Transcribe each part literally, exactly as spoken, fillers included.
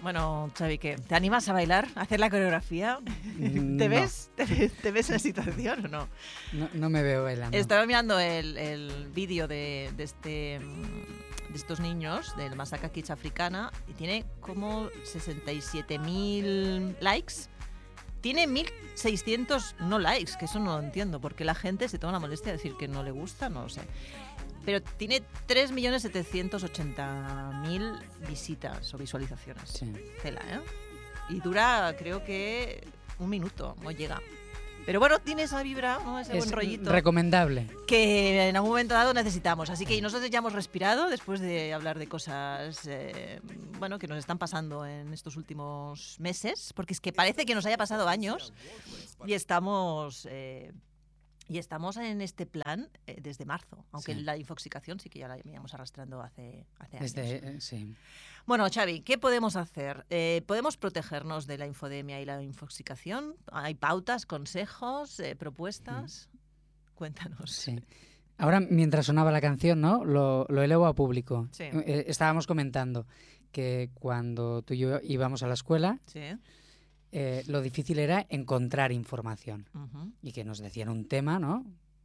Bueno, Xavi, ¿qué? ¿Te animas a bailar? ¿A hacer la coreografía? Mm, ¿Te no. ves? ¿Te ves, te ves en la situación o no? No, no me veo bailando. Estaba mirando el, el vídeo de, de, este, de estos niños del Masaka Kids africana y tiene como sesenta y siete mil likes. Tiene mil seiscientos no likes, que eso no lo entiendo, porque la gente se toma la molestia de decir que no le gusta, no lo sé. Pero tiene tres millones setecientos ochenta mil visitas o visualizaciones. Sí. Tela, ¿eh? Y dura, creo que, un minuto, no llega. Pero bueno, tiene esa vibra, ¿no? Ese Es buen rollito recomendable. que en algún momento dado necesitamos. Así que nosotros ya hemos respirado después de hablar de cosas eh, bueno, que nos están pasando en estos últimos meses, porque es que parece que nos haya pasado años y estamos... Eh, Y estamos en este plan eh, desde marzo, aunque Sí. la infoxicación sí que ya la veníamos arrastrando hace, hace años. Desde, eh, sí. Bueno, Xavi, ¿qué podemos hacer? Eh, ¿Podemos protegernos de la infodemia y la infoxicación? ¿Hay pautas, consejos, eh, propuestas? Mm. Cuéntanos. Sí. Ahora, mientras sonaba la canción, ¿no? Lo, lo elevo a público. Sí. Eh, estábamos comentando que cuando tú y yo íbamos a la escuela, Sí. eh, lo difícil era encontrar información. Uh-huh. Y que nos decían un tema, ¿no?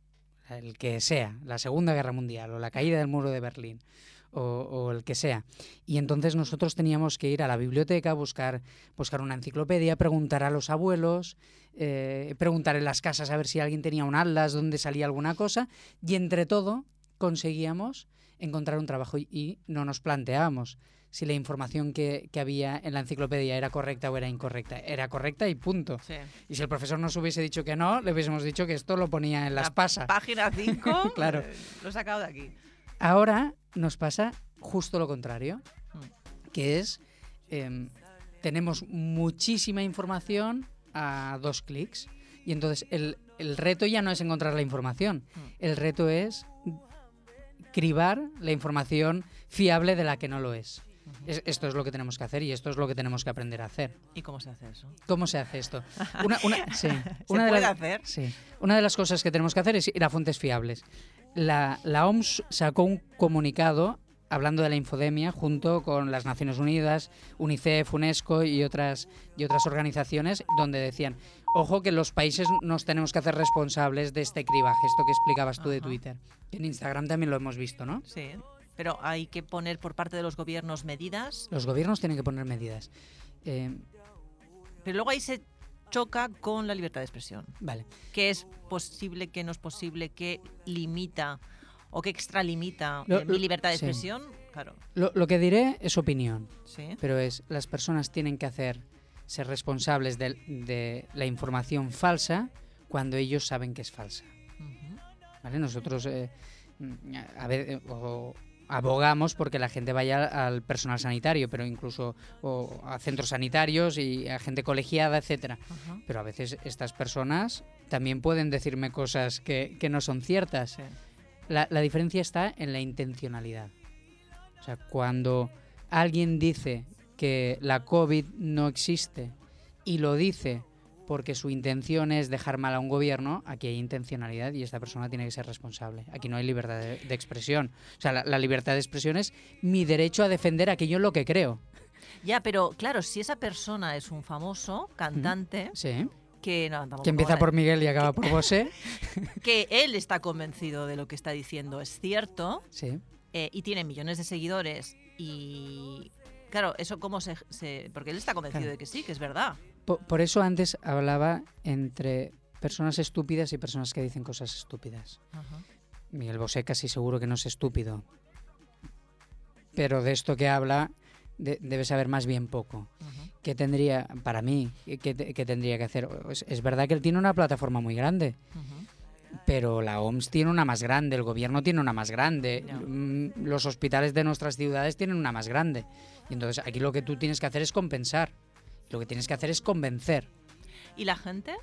El que sea, la Segunda Guerra Mundial o la caída del muro de Berlín o, o el que sea. Y entonces nosotros teníamos que ir a la biblioteca, buscar, buscar una enciclopedia, preguntar a los abuelos, eh, preguntar en las casas a ver si alguien tenía un atlas donde salía alguna cosa, y entre todo conseguíamos encontrar un trabajo y, y no nos planteábamos si la información que, que había en la enciclopedia era correcta o era incorrecta. Era correcta y punto. Sí. Y si el profesor nos hubiese dicho que no, le hubiésemos dicho que esto lo ponía en las La pasas. Página cinco, Claro. eh, lo he sacado de aquí. Ahora nos pasa justo lo contrario, Mm. que es, eh, tenemos muchísima información a dos clics, y entonces el, el reto ya no es encontrar la información, Mm. el reto es cribar la información fiable de la que no lo es. Es, esto es lo que tenemos que hacer y esto es lo que tenemos que aprender a hacer. ¿Y cómo se hace eso? ¿Cómo se hace esto? Una, una, sí, ¿Se una de puede las, hacer? Sí. Una de las cosas que tenemos que hacer es ir a fuentes fiables. La, la O M S sacó un comunicado hablando de la infodemia junto con las Naciones Unidas, UNICEF, UNESCO y otras, y otras organizaciones, donde decían, ojo que los países nos tenemos que hacer responsables de este cribaje, esto que explicabas tú de Ajá. Twitter. En Instagram también lo hemos visto, ¿no? Sí. Pero hay que poner por parte de los gobiernos medidas. Los gobiernos tienen que poner medidas. Eh, Pero luego ahí se choca con la libertad de expresión. vale. ¿Qué es posible, qué no es posible, qué limita o qué extralimita Lo- eh, mi libertad de sí. expresión? Claro, Lo, lo que diré es opinión, sí. pero es las personas tienen que hacer ser responsables de, de la información falsa cuando ellos saben que es falsa. Ujú. ¿Vale? Nosotros eh, a ver, eh, o, abogamos porque la gente vaya al personal sanitario, pero incluso o a centros sanitarios y a gente colegiada, etcétera. Ajá. Pero a veces estas personas también pueden decirme cosas que, que no son ciertas. Sí. La, la diferencia está en la intencionalidad. O sea, cuando alguien dice que la COVID no existe y lo dice porque su intención es dejar mal a un gobierno, aquí hay intencionalidad y esta persona tiene que ser responsable. Aquí no hay libertad de, de expresión. O sea, la, la libertad de expresión es mi derecho a defender aquello en lo que creo. Ya, pero claro, si esa persona es un famoso cantante Sí. que, no, tampoco Que empieza vale, por Miguel y acaba por Bosé. que él está convencido de lo que está diciendo es cierto Sí. eh, y tiene millones de seguidores y claro, eso cómo se, se porque él está convencido Claro. de que sí, que es verdad. Por, por eso antes hablaba entre personas estúpidas y personas que dicen cosas estúpidas. Ajá. Miguel Bosé casi seguro que no es estúpido. Pero de esto que habla de, debe saber más bien poco. Ajá. ¿Qué tendría, para mí, qué, qué tendría que hacer? Es, es verdad que él tiene una plataforma muy grande, Ajá. pero la O M S tiene una más grande, el gobierno tiene una más grande, Ya. mm, los hospitales de nuestras ciudades tienen una más grande. Y entonces aquí lo que tú tienes que hacer es compensar. Lo que tienes que hacer es convencer. ¿Y la gente?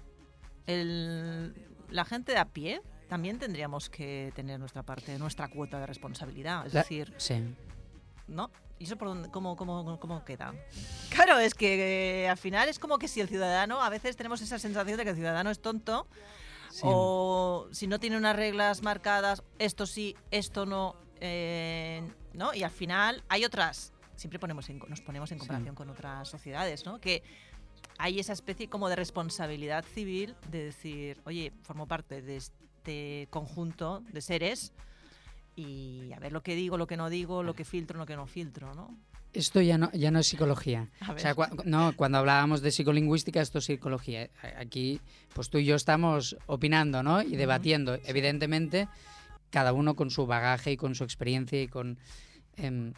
El, la gente de a pie también tendríamos que tener nuestra parte, nuestra cuota de responsabilidad. Es La- decir, sí. ¿no? ¿Y eso por dónde, cómo, cómo, cómo queda? Claro, es que eh, al final es como que si el ciudadano, a veces tenemos esa sensación de que el ciudadano es tonto, Sí. o si no tiene unas reglas marcadas, esto sí, esto no, eh, ¿no? Y al final hay otras siempre ponemos en, nos ponemos en comparación sí. con otras sociedades, ¿no? Que hay esa especie como de responsabilidad civil de decir, oye, formo parte de este conjunto de seres y a ver lo que digo, lo que no digo, lo que filtro, lo que no filtro, ¿no? Esto ya no, ya no es psicología. O sea, cua- no, cuando hablábamos de psicolingüística, esto es psicología. Aquí, pues tú y yo estamos opinando, ¿no? Y debatiendo. Uh-huh. Evidentemente, cada uno con su bagaje y con su experiencia y con... Eh,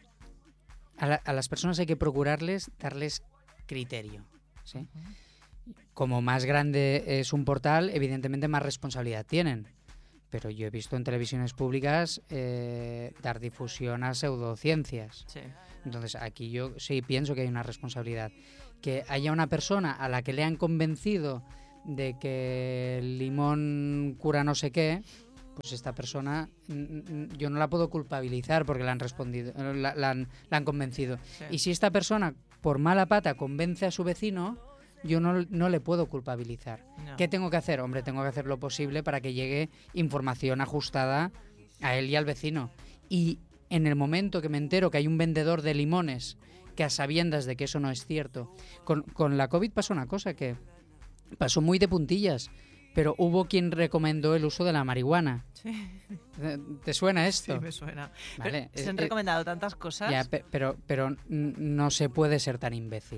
a, la, a las personas hay que procurarles, darles criterio, ¿sí? Uh-huh. Como más grande es un portal, evidentemente más responsabilidad tienen. Pero yo he visto en televisiones públicas eh, dar difusión a pseudociencias. Sí. Entonces, aquí yo sí pienso que hay una responsabilidad. Que haya una persona a la que le han convencido de que el limón cura no sé qué, pues esta persona yo no la puedo culpabilizar porque la han respondido, la, la, han, la han convencido. Sí. Y si esta persona, por mala pata, convence a su vecino, yo no, no le puedo culpabilizar. No. ¿Qué tengo que hacer? Hombre, tengo que hacer lo posible para que llegue información ajustada a él y al vecino. Y en el momento que me entero que hay un vendedor de limones que a sabiendas de que eso no es cierto, con, con la COVID pasó una cosa que pasó muy de puntillas, pero hubo quien recomendó el uso de la marihuana. Sí. ¿Te suena esto? Sí, me suena. Vale. Se han recomendado eh, tantas cosas. Ya, pero, pero no se puede ser tan imbécil.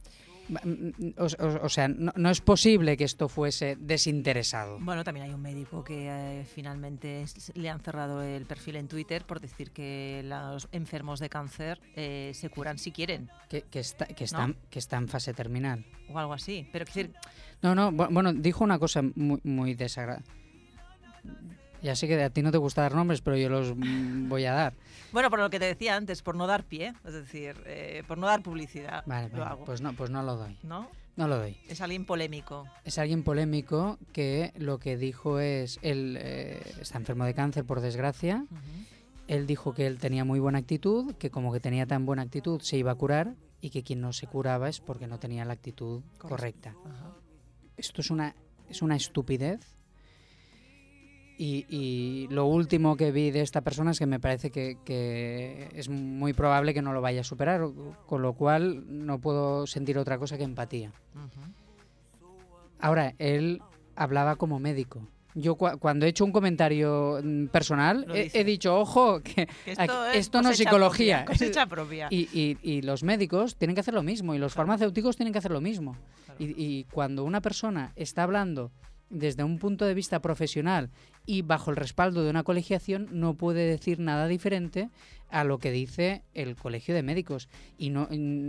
O, o, o sea, no, no es posible que esto fuese desinteresado. Bueno, también hay un médico que eh, finalmente le han cerrado el perfil en Twitter por decir que los enfermos de cáncer eh, se curan si quieren. Que, que, está, que, está, ¿no? que está en fase terminal. O algo así. Pero decir... No, no, bueno, dijo una cosa muy, muy desagradable. Ya sé que a ti no te gusta dar nombres, pero yo los voy a dar. Bueno, por lo que te decía antes, por no dar pie, es decir, eh, por no dar publicidad. Vale, lo vale hago. Pues no, pues no lo doy. ¿No? No lo doy. Es alguien polémico. Es alguien polémico que lo que dijo es, él eh, está enfermo de cáncer por desgracia. Uh-huh. Él dijo que él tenía muy buena actitud, que como que tenía tan buena actitud se iba a curar y que quien no se curaba es porque no tenía la actitud correcta. Uh-huh. Esto es una, es una estupidez. Y, y lo último que vi de esta persona es que me parece que, que es muy probable que no lo vaya a superar, con lo cual no puedo sentir otra cosa que empatía. Uh-huh. Ahora, él hablaba como médico. Yo cu- cuando he hecho un comentario personal he, he dicho, ojo, que, que esto, aquí, es esto no es psicología. Propia, cosecha propia. Y, y, y los médicos tienen que hacer lo mismo y los claro. farmacéuticos tienen que hacer lo mismo. Claro. Y, y cuando una persona está hablando desde un punto de vista profesional y bajo el respaldo de una colegiación, no puede decir nada diferente a lo que dice el Colegio de Médicos. Y no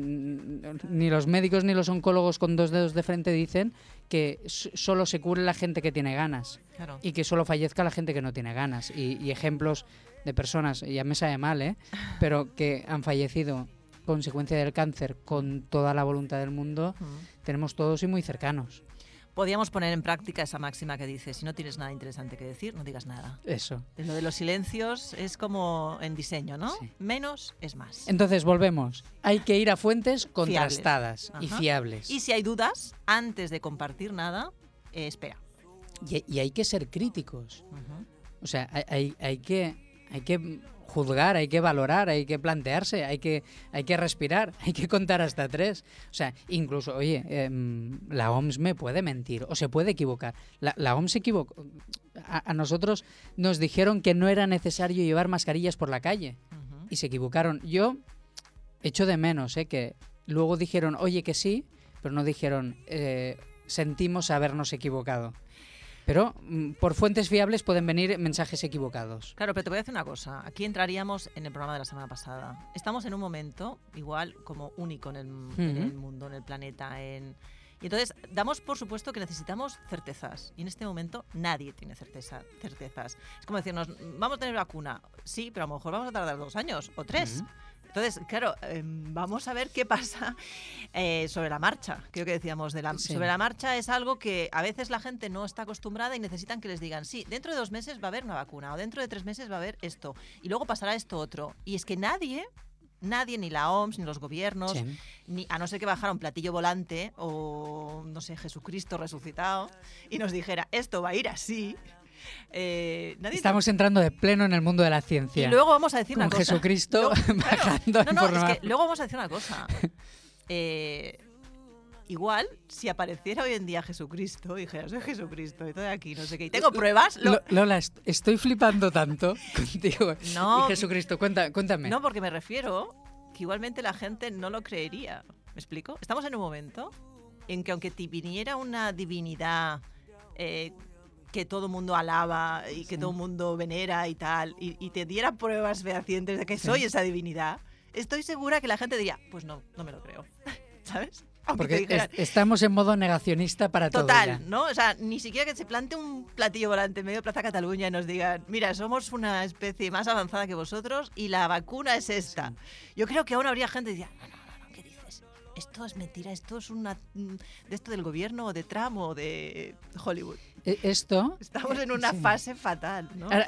ni los médicos ni los oncólogos con dos dedos de frente dicen que solo se cure la gente que tiene ganas. Claro. Y que solo fallezca la gente que no tiene ganas. Y, y ejemplos de personas, ya me sabe mal, ¿eh? pero que han fallecido consecuencia del cáncer con toda la voluntad del mundo, uh-huh. tenemos todos y muy cercanos. Podríamos poner en práctica esa máxima que dice, si no tienes nada interesante que decir, no digas nada. Eso. Lo de los silencios es como en diseño, ¿no? Sí. Menos es más. Entonces, volvemos. Hay que ir a fuentes contrastadas y fiables. Y si hay dudas, antes de compartir nada, eh, espera. Y, y hay que ser críticos. Uh-huh. O sea, hay, hay, hay, que, hay que juzgar, hay que valorar, hay que plantearse, hay que, hay que respirar, hay que contar hasta tres. O sea, incluso, oye, eh, la O M S me puede mentir o se puede equivocar. La, la O M S se equivocó. A, a nosotros nos dijeron que no era necesario llevar mascarillas por la calle uh-huh. y se equivocaron. Yo echo de menos eh, que luego dijeron, oye, que sí, pero no dijeron, eh, sentimos habernos equivocado. Pero por fuentes fiables pueden venir mensajes equivocados. Claro, pero te voy a decir una cosa. Aquí entraríamos en el programa de la semana pasada. Estamos en un momento igual como único en el, uh-huh. en el mundo, en el planeta. En... Y entonces damos por supuesto que necesitamos certezas. Y en este momento nadie tiene certeza, certezas. Es como decirnos, vamos a tener vacuna. Sí, pero a lo mejor vamos a tardar dos años o tres. Uh-huh. Entonces, claro, eh, vamos a ver qué pasa eh, sobre la marcha. Creo que decíamos, de la, sí. sobre la marcha es algo que a veces la gente no está acostumbrada y necesitan que les digan, sí, dentro de dos meses va a haber una vacuna o dentro de tres meses va a haber esto y luego pasará esto otro. Y es que nadie, nadie, ni la O M S, ni los gobiernos, sí. ni a no ser que bajara un platillo volante o, no sé, Jesucristo resucitado y nos dijera, esto va a ir así. Eh, nadie Estamos entrando de pleno en el mundo de la ciencia. Y luego vamos a decir con una cosa. Jesucristo Luego, bajando no, a no, informar. es que luego vamos a decir una cosa. Eh, igual, si apareciera hoy en día Jesucristo, y dijera, soy Jesucristo, estoy aquí, no sé qué, y tengo pruebas... Lo... Lola, est- estoy flipando tanto contigo. No, y Jesucristo, cuenta, cuéntame. No, porque me refiero que igualmente la gente no lo creería. ¿Me explico? Estamos en un momento en que aunque te viniera una divinidad eh, que todo el mundo alaba y que Sí. todo el mundo venera y tal, y, y te diera pruebas fehacientes de que Sí. soy esa divinidad, estoy segura que la gente diría, pues no, no me lo creo. ¿Sabes? Aunque te Porque dijeran, es- estamos en modo negacionista para todo. total, ya. ¿no? O sea, ni siquiera que se plante un platillo volante en medio de Plaza Cataluña y nos digan, mira, somos una especie más avanzada que vosotros y la vacuna es esta. Yo creo que aún habría gente que diría, no, no, no, no, ¿qué dices? Esto es mentira, esto es una mm, de esto del gobierno o de Trump o de Hollywood. E- Esto. Estamos en una Sí. fase fatal, ¿no? Ahora,